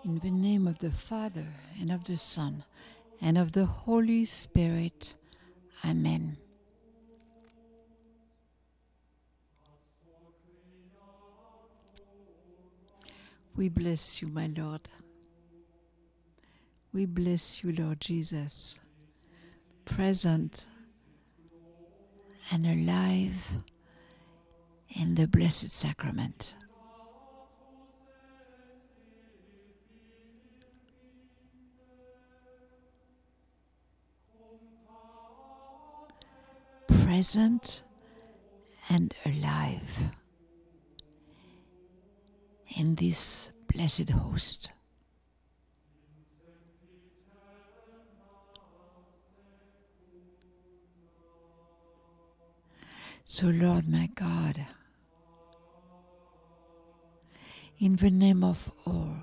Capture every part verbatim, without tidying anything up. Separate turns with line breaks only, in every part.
In the name of the Father, and of the Son, and of the Holy Spirit. Amen. We bless you, my Lord. We bless you, Lord Jesus, present and alive in the Blessed Sacrament. Present and alive in this blessed host. So, Lord my God, in the name of all,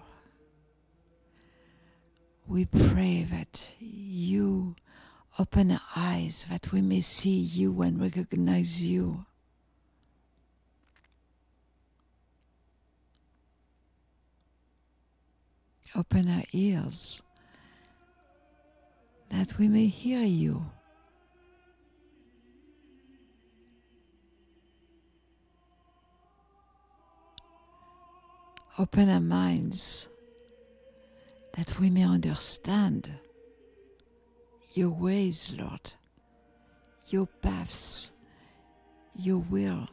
we pray that you open our eyes, that we may see you and recognize you. Open our ears, that we may hear you. Open our minds, that we may understand your ways, Lord, your paths, your will.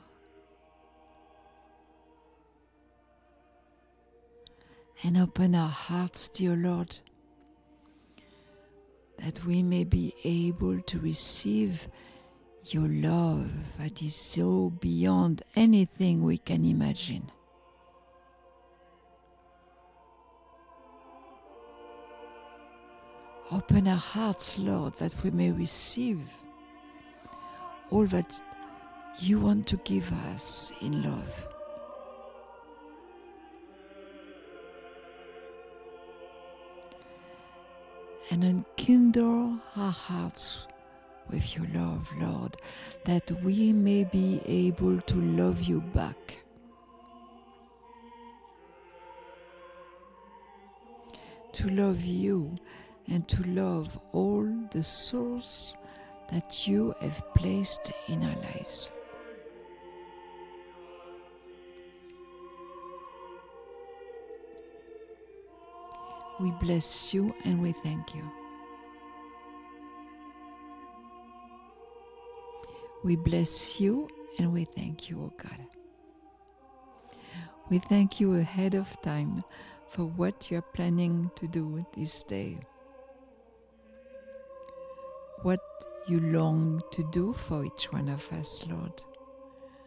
And open our hearts, dear Lord, that we may be able to receive your love that is so beyond anything we can imagine. Open our hearts, Lord, that we may receive all that you want to give us in love. And enkindle our hearts with your love, Lord, that we may be able to love you back. To love you and to love all the souls that you have placed in our lives. We bless you and we thank you. We bless you and we thank you, O God. We thank you ahead of time for what you are planning to do this day. What you long to do for each one of us, Lord.